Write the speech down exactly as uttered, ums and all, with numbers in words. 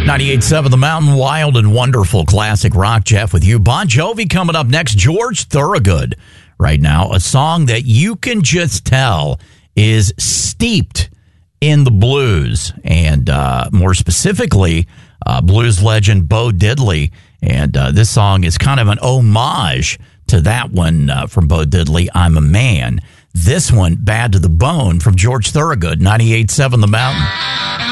ninety-eight point seven The Mountain, wild and wonderful classic rock. Jeff with you. Bon Jovi coming up next. George Thorogood right now. A song that you can just tell is steeped in the blues. And uh, more specifically, uh, blues legend Bo Diddley. And uh, this song is kind of an homage to that one uh, from Bo Diddley, I'm a Man. This one, Bad to the Bone, from George Thorogood, ninety-eight point seven The Mountain.